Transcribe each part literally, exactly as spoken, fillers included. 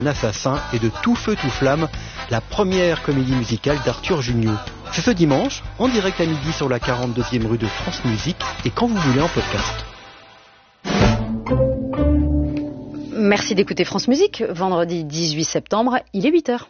Assassin et de Tout Feu Tout Flamme, la première comédie musicale d'Arthur Jugnot. C'est ce dimanche, en direct à midi sur la quarante-deuxième rue de France Musique et quand vous voulez en podcast. Merci d'écouter France Musique. Vendredi dix-huit septembre, il est huit heures.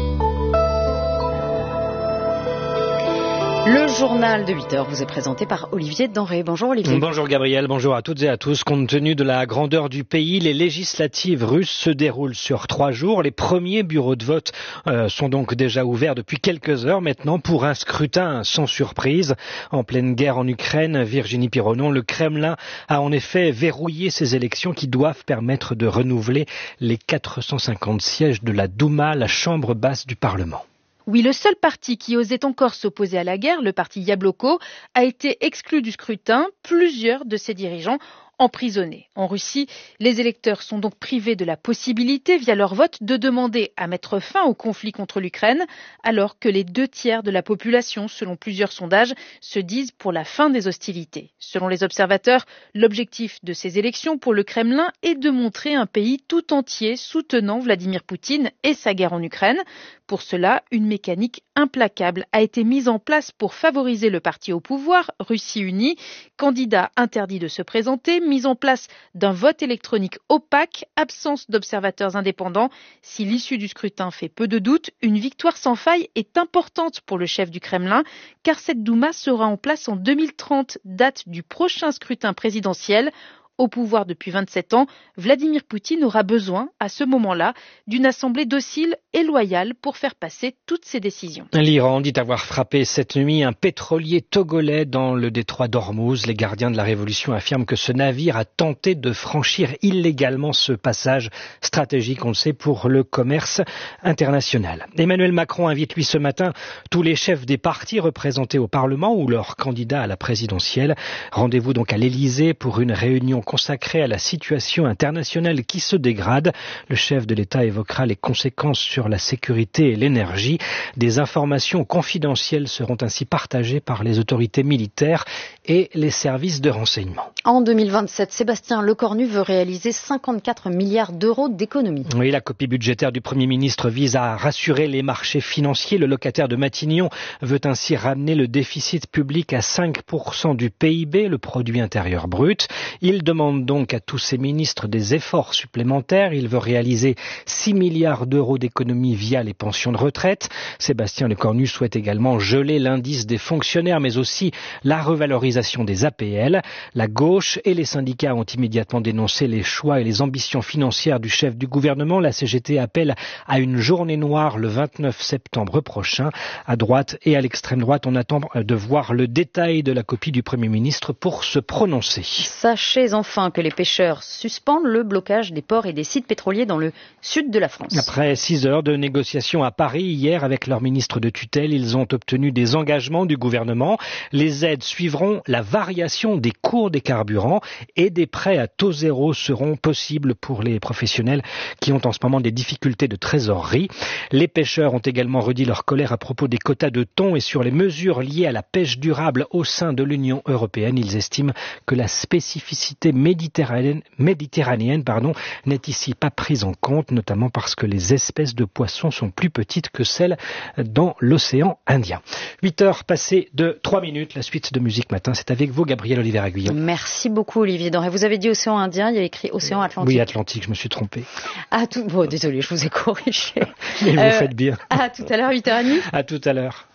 Le journal de huit heures vous est présenté par Olivier Denré. Bonjour Olivier. Bonjour Gabriel, bonjour à toutes et à tous. Compte tenu de la grandeur du pays, les législatives russes se déroulent sur trois jours. Les premiers bureaux de vote euh, sont donc déjà ouverts depuis quelques heures maintenant pour un scrutin sans surprise. En pleine guerre en Ukraine, Virginie Pironon, le Kremlin a en effet verrouillé ces élections qui doivent permettre de renouveler les quatre cent cinquante sièges de la Douma, la chambre basse du Parlement. Oui, le seul parti qui osait encore s'opposer à la guerre, le parti Yabloko, a été exclu du scrutin. Plusieurs de ses dirigeants emprisonnés. En Russie, les électeurs sont donc privés de la possibilité, via leur vote, de demander à mettre fin au conflit contre l'Ukraine, alors que les deux tiers de la population, selon plusieurs sondages, se disent pour la fin des hostilités. Selon les observateurs, l'objectif de ces élections pour le Kremlin est de montrer un pays tout entier soutenant Vladimir Poutine et sa guerre en Ukraine. Pour cela, une mécanique implacable a été mise en place pour favoriser le parti au pouvoir, Russie Unie, candidat interdit de se présenter, mise en place d'un vote électronique opaque, absence d'observateurs indépendants. Si l'issue du scrutin fait peu de doute, une victoire sans faille est importante pour le chef du Kremlin, car cette Douma sera en place en deux mille trente, date du prochain scrutin présidentiel. Au pouvoir depuis vingt-sept ans, Vladimir Poutine aura besoin, à ce moment-là, d'une assemblée docile et loyale pour faire passer toutes ses décisions. L'Iran dit avoir frappé cette nuit un pétrolier togolais dans le détroit d'Ormuz. Les gardiens de la révolution affirment que ce navire a tenté de franchir illégalement ce passage stratégique, on le sait, pour le commerce international. Emmanuel Macron invite lui ce matin tous les chefs des partis représentés au Parlement ou leurs candidats à la présidentielle. Rendez-vous donc à l'Élysée pour une réunion consacré à la situation internationale qui se dégrade. Le chef de l'État évoquera les conséquences sur la sécurité et l'énergie. Des informations confidentielles seront ainsi partagées par les autorités militaires et les services de renseignement. En deux mille vingt-sept, Sébastien Lecornu veut réaliser cinquante-quatre milliards d'euros d'économies. Oui, la copie budgétaire du Premier ministre vise à rassurer les marchés financiers. Le locataire de Matignon veut ainsi ramener le déficit public à cinq pour cent du P I B, le produit intérieur brut. Il demande donc à tous ses ministres des efforts supplémentaires. Il veut réaliser six milliards d'euros d'économies via les pensions de retraite. Sébastien Lecornu souhaite également geler l'indice des fonctionnaires, mais aussi la revalorisation des A P L. La gauche et les syndicats ont immédiatement dénoncé les choix et les ambitions financières du chef du gouvernement. La C G T appelle à une journée noire le vingt-neuf septembre prochain. À droite et à l'extrême droite, on attend de voir le détail de la copie du Premier ministre pour se prononcer. Sachez enfin que les pêcheurs suspendent le blocage des ports et des sites pétroliers dans le sud de la France. Après six heures de négociations à Paris hier avec leur ministre de tutelle, ils ont obtenu des engagements du gouvernement. Les aides suivront la variation des cours des carburants et des prêts à taux zéro seront possibles pour les professionnels qui ont en ce moment des difficultés de trésorerie. Les pêcheurs ont également redit leur colère à propos des quotas de thon et sur les mesures liées à la pêche durable au sein de l'Union européenne. Ils estiment que la spécificité méditerranéenne, méditerranéenne pardon, n'est ici pas prise en compte, notamment parce que les espèces de poissons sont plus petites que celles dans l'océan Indien. huit heures passées de trois minutes, la suite de Musique Matin, c'est avec vous Gabriel Olivier-Aguillon. Merci beaucoup Olivier Denré. Vous avez dit océan Indien, il y a écrit océan Atlantique. Oui, Atlantique, je me suis trompé. Ah, tout... bon, désolé, je vous ai corrigé. Mais euh, vous faites bien. À tout à l'heure, huit heures trente. À tout à l'heure.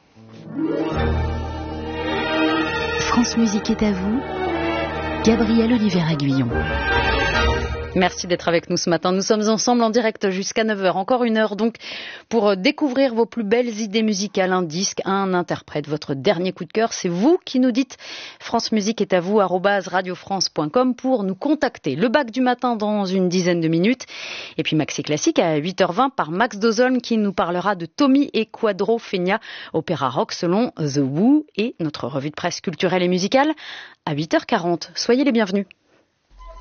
France Musique est à vous. Gabriel Olivier-Aguillon. Merci d'être avec nous ce matin. Nous sommes ensemble en direct jusqu'à neuf heures. Encore une heure donc pour découvrir vos plus belles idées musicales, un disque, un interprète, votre dernier coup de cœur. C'est vous qui nous dites. France Musique est à vous, arobase radiofrance point com pour nous contacter. Le bac du matin dans une dizaine de minutes. Et puis Maxi Classique à huit heures vingt par Max Dozolm qui nous parlera de Tommy et Quadro Fenia, opéra rock selon The Who et notre revue de presse culturelle et musicale à huit heures quarante. Soyez les bienvenus.